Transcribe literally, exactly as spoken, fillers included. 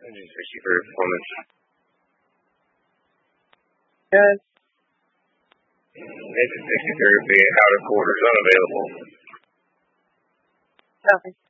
Engine sixty for performance. Good. Engine sixty-three being out of quarters, unavailable. Copy.